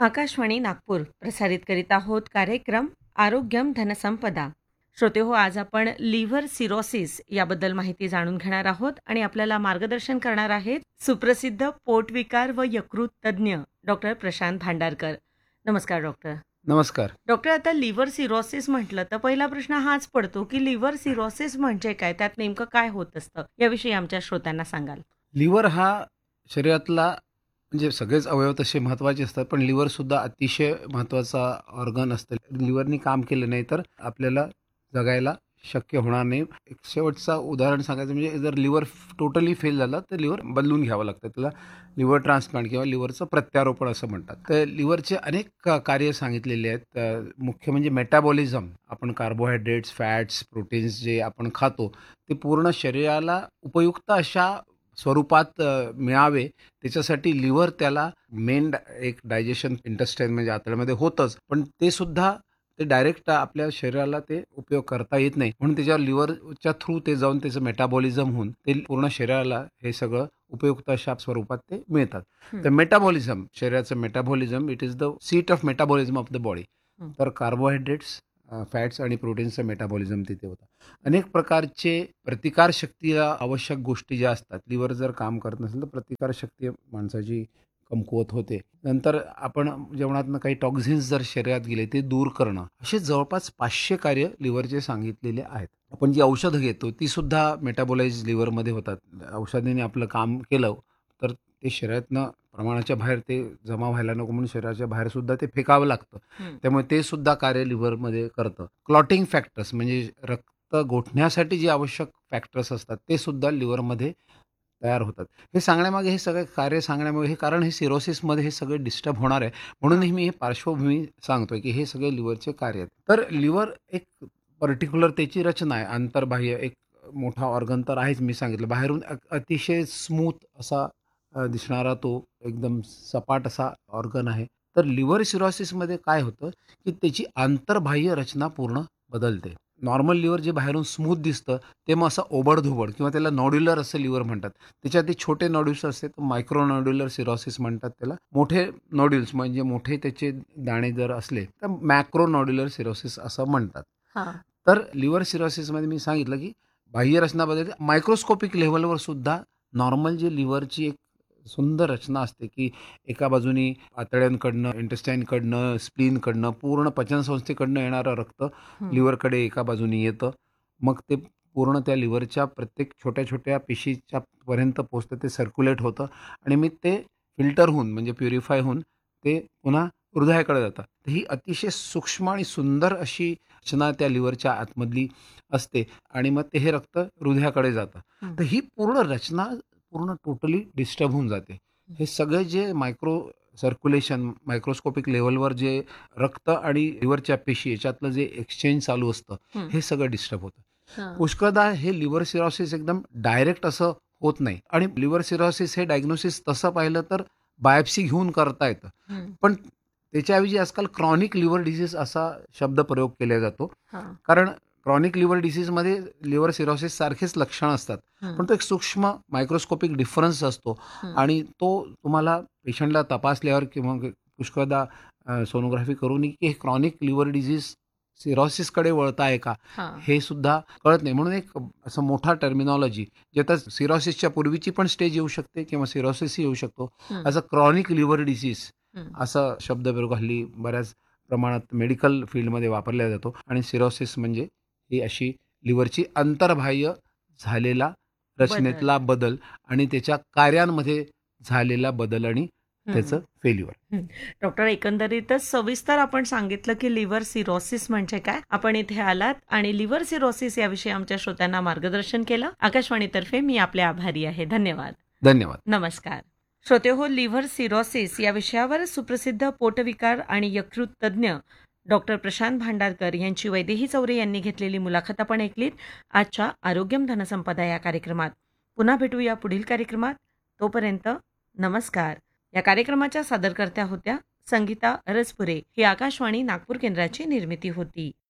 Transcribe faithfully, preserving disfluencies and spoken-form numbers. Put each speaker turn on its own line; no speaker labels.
आकाशवाणी नागपूर प्रसारित करीत आहोत कार्यक्रम आरोग्यम धनसंपदा. श्रोते हो, आज आपण लिव्हर सिरोसिस याबद्दल माहिती जाणून घेणार आहोत आणि आपल्याला मार्गदर्शन करणार आहेत सुप्रसिद्ध पोटविकार व यकृत तज्ज्ञ डॉक्टर प्रशांत भांडारकर. नमस्कार डॉक्टर.
नमस्कार.
डॉक्टर, आता लिव्हर सिरोसिस म्हटलं तर पहिला प्रश्न हाच पडतो की लिव्हर सिरोसिस म्हणजे काय, त्यात नेमकं काय होत असतं, याविषयी आमच्या श्रोत्यांना सांगाल?
लिव्हर हा शरीरातला म्हणजे सगळेच अवयव तसे महत्त्वाचे असतात, पण लिव्हर सुद्धा अतिशय महत्त्वाचा ऑर्गन असतं. लिव्हरनी काम केलं नाही तर आपल्याला जगायला शक्य होणार नाही. एक शेवटचं उदाहरण सांगायचं म्हणजे जर लिव्हर टोटली फेल झालं तर लिव्हर बदलून घ्यावं लागतं. त्याला लिव्हर ट्रान्सप्लांट किंवा लिव्हरचं प्रत्यारोपण असं म्हणतात. तर लिव्हरचे अनेक क- कार्य सांगितलेले आहेत. अ, मुख्य म्हणजे मेटाबॉलिझम. आपण कार्बोहायड्रेट्स, फॅट्स, प्रोटीन्स जे आपण खातो ते पूर्ण शरीराला उपयुक्त अशा स्वरूपात अ, मिळावे त्याच्यासाठी लिव्हर त्याला मेन एक डायजेशन इंटेस्टाईन म्हणजे आतड्यामध्ये होतंच, पण ते सुद्धा ते डायरेक्ट आपल्या शरीराला ते उपयोग करता येत नाही, म्हणून त्याच्यावर लिव्हरच्या थ्रू ते जाऊन त्याचं मेटाबॉलिझम होऊन ते पूर्ण शरीराला हे सगळं उपयुक्त अशा स्वरूपात ते मिळतात.
हं,
तर मेटाबॉलिझम, शरीराचं metabolism, it is the seat of metabolism of the body.
हं.
तर कार्बोहायड्रेट्स, फॅट्स आणि प्रोटीन्सचं मेटाबॉलिझम तिथे होतं. अनेक प्रकारचे प्रतिकारशक्तीला आवश्यक गोष्टी ज्या असतात, लिव्हर जर काम करत नसेल तर प्रतिकारशक्ती माणसाची कमकुवत होते. नंतर आपण जेवणातनं काही टॉक्झिन्स जर शरीरात गेले ते दूर करणं, असे जवळपास पाचशे कार्य लिव्हरचे सांगितलेले आहेत. आपण जी औषधं घेतो ती सुद्धा मेटाबोलाइज लिव्हरमध्ये होतात. औषधाने आपलं काम केलं तर ते शरीरातनं प्रमाणाच्या बाहेर ते जमा व्हायला नको म्हणून शरीराच्या बाहेर सुद्धा ते फेकावं लागतं.
हं.
त्यामुळे ते सुद्धा कार्य लिव्हरमध्ये करतं. क्लॉटिंग फॅक्टर्स म्हणजे रक्त गोठण्यासाठी जे आवश्यक फॅक्टर्स असतात ते सुद्धा लिव्हरमध्ये तयार होतात. हे सांगण्यामागे हे सगळे कार्य सांगण्यामागे हे कारण हे सिरोसिसमध्ये हे सगळे डिस्टर्ब होणार आहे. म्हणूनही मी हे पार्श्वभूमी सांगतोय, की हे सगळे लिव्हरचे कार्य आहेत. तर लिव्हर एक पर्टिक्युलर त्याची रचना आहे. आंतरबाह्य एक मोठा ऑर्गन तर आहेच मी सांगितलं. बाहेरून अ अतिशय स्मूथ असा अ, दिसणारा तो एकदम सपाट असा ऑर्गन आहे. तर लिव्हर सिरोसिसमध्ये काय होतं, की त्याची आंतरबाह्य रचना पूर्ण बदलते. नॉर्मल लिव्हर जे बाहेरून स्मूथ दिसतं, ते मग असं ओबड-धोबड किंवा त्याला नॉड्युलर असं लिव्हर म्हणतात. त्याच्यात ते छोटे नॉड्यूल्स असते, तर मायक्रो नॉड्युलर सिरोसिस म्हणतात त्याला. मोठे नॉड्यूल्स म्हणजे मोठे त्याचे दाणे जर असले, तर मॅक्रो नॉड्युलर सिरोसिस असं म्हणतात.
हां.
तर लिव्हर सिरोसिसमध्ये मी सांगितलं, की बाह्य रचना बदलते. मायक्रोस्कोपिक लेव्हलवर सुद्धा नॉर्मल जे लिव्हरची एक सुंदर रचना असते, की एका बाजूनी आतड्यांकडनं, इंटेस्टाईनकडनं, स्प्लीनकडनं, पूर्ण पचनसंस्थेकडनं येणारं रक्त
हं.
लिव्हरकडे एका बाजूनी येतं. मग ते पूर्ण त्या लिव्हरच्या प्रत्येक छोट्या-छोट्या पेशीच्या पर्यंत पोहोचतं. ते सर्क्युलेट होतं आणि मग ते फिल्टर होऊन म्हणजे प्युरिफाय होऊन ते पुन्हा हृदयाकडे जातं. तर ही अतिशय सूक्ष्म आणि सुंदर अशी रचना त्या लिव्हरच्या आतमधली असते आणि मग ते हे रक्त हृदयाकडे जातं.
हं.
तर ही पूर्ण रचना पूर्ण टोटली डिस्टर्ब होऊन जाते. हे सगळे जे मायक्रो सर्क्युलेशन मायक्रोस्कोपिक लेव्हलवर जे रक्त आणि लिव्हरच्या पेशी याच्यातलं जे एक्सचेंज चालू असतं,
हं.
हे सगळं डिस्टर्ब होतं.
हां.
पुष्कळदा हे लिव्हर सिरोसिस एकदम डायरेक्ट असं होत नाही आणि लिव्हर सिरोसिस हे डायग्नोसिस तसं पाहिलं तर बायोप्सी घेऊन करता येतं.
हं.
पण त्याच्याऐवजी आजकाल क्रॉनिक लिव्हर डिसीज असा शब्दप्रयोग केला जातो.
हां.
कारण क्रॉनिक लिव्हर डिसीजमध्ये लिव्हर सिरोसिस सारखेच लक्षणं असतात.
हं.
पण तो एक सूक्ष्म मायक्रोस्कोपिक डिफरन्स असतो
हं.
आणि तो तुम्हाला पेशंटला तपासल्यावर किंवा पुष्कळदा अ, सोनोग्राफी करून की हे क्रॉनिक लिव्हर डिसीज सिरोसिसकडे वळत आहे का,
हां.
हे सुद्धा कळत नाही. म्हणून एक असं मोठा टर्मिनॉलॉजी जे आता सिरोसिसच्या पूर्वीची पण स्टेज येऊ शकते किंवा सिरोसिसही येऊ शकतो.
हं.
As a chronic liver disease
हं.
असा शब्दप्रयोग हल्ली बऱ्याच प्रमाणात मेडिकल फील्डमध्ये वापरला जातो आणि सिरोसिस म्हणजे ही अशी लिव्हरची अंतर्बाह्य झालेला
बदल.
रचनेतला बदल आणि त्याच्या कार्यांमध्ये झालेला बदल आणि
हं.
त्याचं फेल्युअर.
हं. डॉक्टर, एकंदरीतच सविस्तर आपण सांगितलं की लिव्हर सिरोसिस म्हणजे काय. आपण इथे आलात आणि लिव्हर सिरोसिस याविषयी आमच्या श्रोत्यांना मार्गदर्शन केलं. आकाशवाणीतर्फे मी आपले आभारी आहे. धन्यवाद.
धन्यवाद.
नमस्कार. श्रोते हो, लिव्हर सिरोसिस या विषयावर सुप्रसिद्ध पोटविकार आणि यकृत तज्ज्ञ डॉक्टर प्रशांत भांडारकर यांची वैदेही चौरे यांनी घेतलेली मुलाखत आपण ऐकलीत आजच्या आरोग्यम धनसंपदा या कार्यक्रमात. पुन्हा भेटूया पुढील कार्यक्रमात. तोपर्यंत नमस्कार. या कार्यक्रमाच्या सादरकर्त्या होत्या संगीता अरसपुरे. ही आकाशवाणी नागपूर केंद्राची निर्मिती होती.